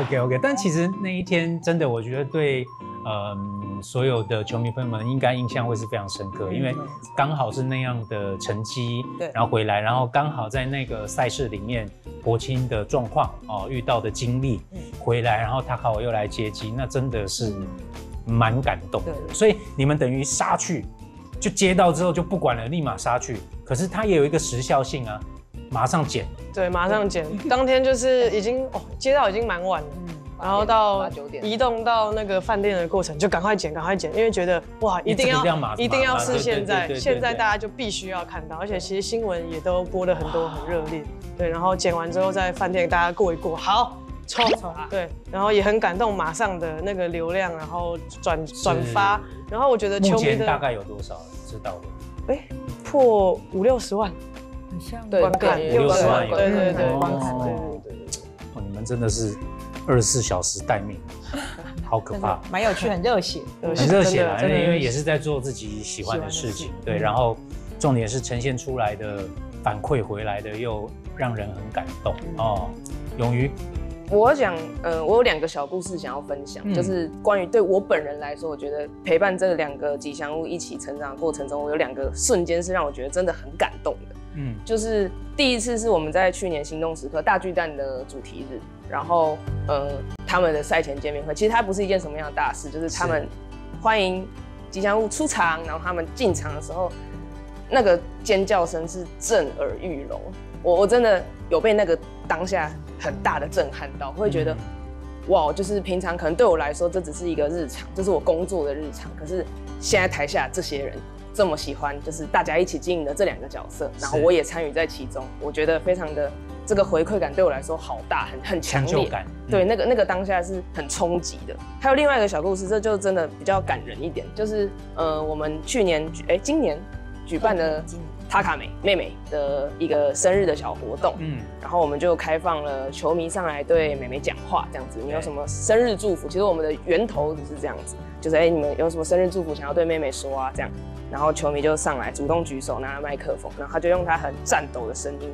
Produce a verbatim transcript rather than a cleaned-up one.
OK OK， 但其实那一天真的，我觉得对，呃，所有的球迷朋友们应该印象会是非常深刻，因为刚好是那样的成绩，然后回来，然后刚好在那个赛事里面，国青的状况哦，遇到的经历，回来，然后他考又来接机，那真的是蛮感动的。所以你们等于杀去，就接到之后就不管了，立马杀去。可是它也有一个时效性啊。马上剪， 对，马上剪。当天就是已经哦，接到已经蛮晚了，嗯、然后到移动到那个饭店的过程就赶快剪，赶快剪，因为觉得哇，一定要一定要是现在，现在大家就必须要看到，而且其实新闻也都播了很多很热烈，对，然后剪完之后在饭店大家过一过，好。冲，对，然后也很感动，马上的那个流量，然后转转发，然后我觉得球迷的大概有多少知道的？ 哎，破五六十万。对，观看六十万， 对对对，观看，对对对。 哦，你们真的是二十四小时待命，好可怕， 蛮有趣，很热血， 很热血啦，因为也是在做自己喜欢的事情，对，然后重点是呈现出来的反馈回来的又让人很感动哦。勇于， 我想，呃，我有两个小故事想要分享，嗯、就是关于对我本人来说，我觉得陪伴这两个吉祥物一起成长的过程中，我有两个瞬间是让我觉得真的很感动的。嗯，就是第一次是我们在去年行动时刻大巨蛋的主题日，然后呃他们的赛前见面会，其实它不是一件什么样的大事，就是他们欢迎吉祥物出场，然后他们进场的时候，那个尖叫声是震耳欲聋，我我真的有被那个当下很大的震撼到，会觉得、嗯、哇，就是平常可能对我来说这只是一个日常，这是我工作的日常，可是现在台下这些人。这么喜欢，就是大家一起经营的这两个角色，然后我也参与在其中，我觉得非常的这个回馈感对我来说好大，很很强烈，感嗯、对，那个那个当下是很冲击的。还有另外一个小故事，这就真的比较感人一点，就是呃，我们去年哎今年举办的塔卡美妹妹的一个生日的小活动，嗯，然后我们就开放了球迷上来对妹妹讲话，这样子，你有什么生日祝福？其实我们的源头只是这样子，就是哎、欸、你们有什么生日祝福想要对妹妹说啊，这样。然后球迷就上来主动举手，拿了麦克风，然后他就用他很颤抖的声音